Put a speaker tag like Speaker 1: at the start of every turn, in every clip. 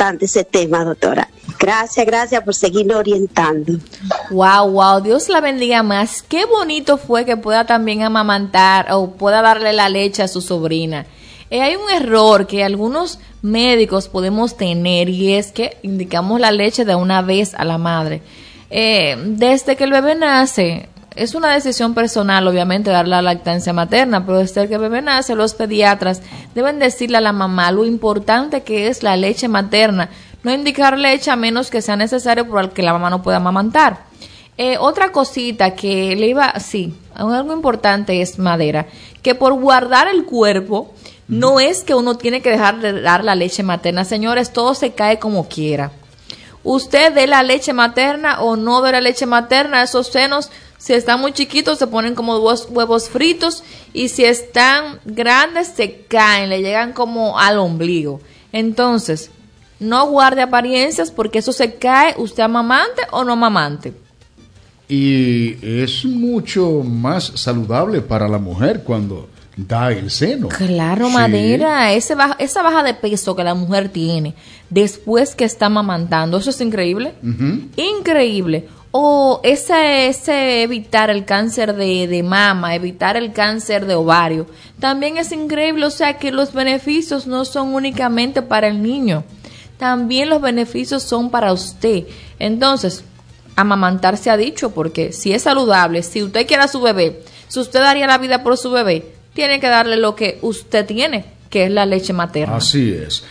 Speaker 1: importante ese tema, doctora. Gracias por seguirnos orientando.
Speaker 2: Wow, Dios la bendiga más. Qué bonito fue que pueda también amamantar o pueda darle la leche a su sobrina. Hay un error que algunos médicos podemos tener y es que indicamos la leche de una vez a la madre. Desde que el bebé nace, es una decisión personal, obviamente, dar la lactancia materna, pero desde que el bebé nace, los pediatras deben decirle a la mamá lo importante que es la leche materna. No indicar leche a menos que sea necesario porque la mamá no pueda amamantar. Otra cosita que le iba, sí, algo importante es Madera, que por guardar el cuerpo, no es que uno tiene que dejar de dar la leche materna. Señores, todo se cae como quiera. Usted dé la leche materna o no dé la leche materna, esos senos, si están muy chiquitos, se ponen como huevos fritos y si están grandes, se caen, le llegan como al ombligo. Entonces, no guarde apariencias porque eso se cae, usted amamante o no amamante.
Speaker 3: Y es mucho más saludable para la mujer cuando da el seno.
Speaker 2: Claro,
Speaker 3: sí.
Speaker 2: Madera, esa baja de peso que la mujer tiene después que está amamantando, eso es increíble. Increíble. O ese evitar el cáncer de mama, evitar el cáncer de ovario, también es increíble. O sea que los beneficios no son únicamente para el niño, también los beneficios son para usted. Entonces, amamantar se ha dicho, porque si es saludable, si usted quiere a su bebé, si usted daría la vida por su bebé, tiene que darle lo que usted tiene, que es la leche materna.
Speaker 3: Así es.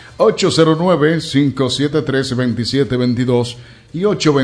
Speaker 3: 809-573-2722 y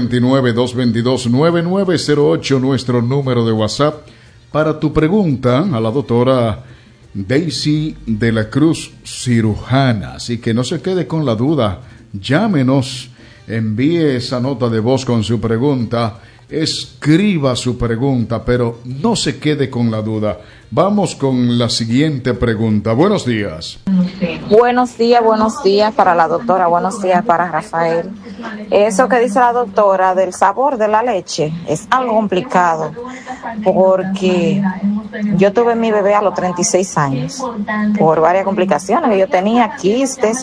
Speaker 3: 829-222-9908, nuestro número de WhatsApp, para tu pregunta a la doctora Daisy de la Cruz, cirujana. Así que no se quede con la duda, llámenos, envíe esa nota de voz con su pregunta, escriba su pregunta, pero no se quede con la duda. Vamos con la siguiente pregunta. Buenos días.
Speaker 4: Buenos días para la doctora, buenos días para Rafael. Eso que dice la doctora del sabor de la leche es algo complicado, porque yo tuve mi bebé a los 36 años por varias complicaciones que yo tenía, quistes,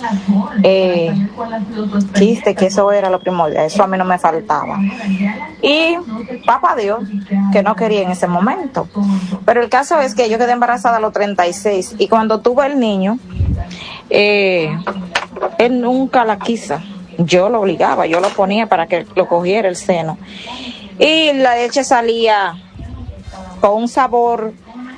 Speaker 4: que eso era lo primordial, eso a mí no me faltaba. Y papá Dios, que no quería en ese momento. Pero el caso es que yo quedé embarazada a los 36 y cuando tuve el niño, él nunca la quiso. Yo lo obligaba, yo lo ponía para que lo cogiera el seno. Y la leche salía con un sabor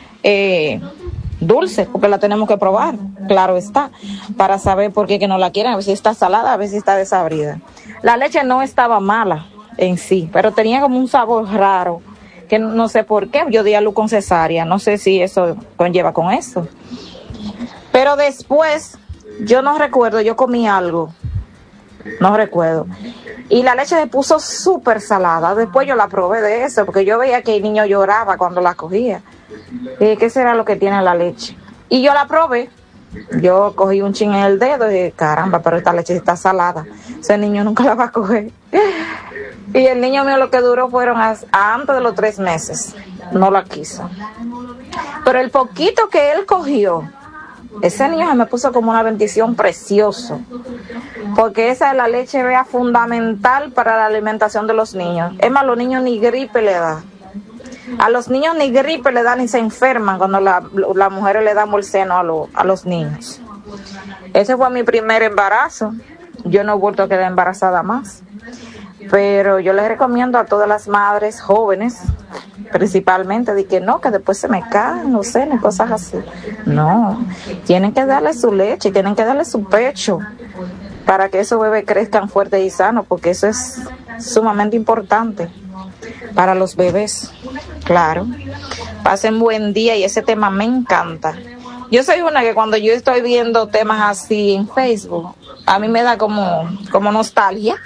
Speaker 4: dulce, porque la tenemos que probar, claro está, para saber por qué que no la quieren, a ver si está salada, a ver si está desabrida. La leche no estaba mala en sí, pero tenía como un sabor raro, que no sé por qué. Yo di a luz con cesárea, no sé si eso conlleva con eso. Pero después, yo no recuerdo, yo comí algo, no recuerdo, y la leche se puso súper salada. Después yo la probé de eso, porque yo veía que el niño lloraba cuando la cogía. Dije, ¿qué será lo que tiene la leche? Y yo la probé, yo cogí un chin en el dedo y dije, caramba, pero esta leche está salada, ese niño nunca la va a coger. Y el niño mío lo que duró fueron antes de los 3 meses, no la quiso. Pero el poquito que él cogió, ese niño se me puso como una bendición precioso, porque esa es la leche vea fundamental para la alimentación de los niños. Es más, los niños ni gripe le da. A los niños ni gripe le dan ni se enferman cuando las mujeres le damos el seno a los niños. Ese fue mi primer embarazo. Yo no he vuelto a quedar embarazada más. Pero yo les recomiendo a todas las madres jóvenes, principalmente, de que no, que después se me caen los senos, cosas así. No, tienen que darle su leche, tienen que darle su pecho para que esos bebés crezcan fuertes y sanos, porque eso es sumamente importante para los bebés. Claro. Pasen buen día y ese tema me encanta. Yo soy una que cuando yo estoy viendo temas así en Facebook, a mí me da como nostalgia.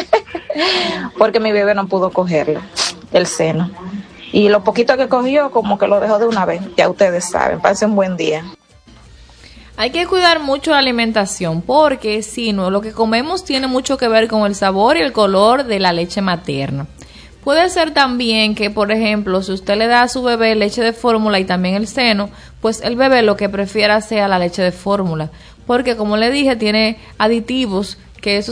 Speaker 4: Porque mi bebé no pudo cogerlo, el seno. Y lo poquito que cogió, como que lo dejó de una vez. Ya ustedes saben. Pasen un buen día.
Speaker 2: Hay que cuidar mucho la alimentación, porque si no, lo que comemos tiene mucho que ver con el sabor y el color de la leche materna. Puede ser también que, por ejemplo, si usted le da a su bebé leche de fórmula y también el seno, pues el bebé lo que prefiera sea la leche de fórmula, porque como le dije, tiene aditivos que esos